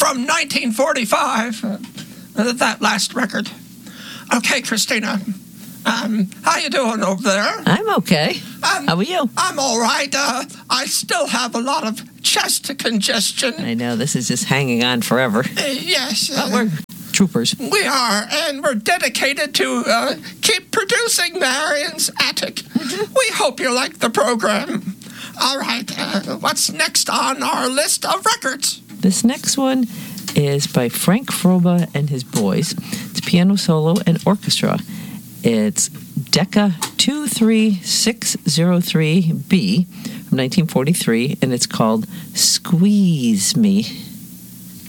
from 1945, that last record. Okay, Christina, how you doing over there? I'm okay. How are you? I'm all right. I still have a lot of chest congestion. I know, this is just hanging on forever. Yes. But we're troopers. We are, and we're dedicated to keep producing Marion's Attic. We hope you like the program. All right, what's next on our list of records? This next one is by Frank Froba and his boys. It's piano solo and orchestra. It's Decca 23603B from 1943, and it's called Squeeze Me.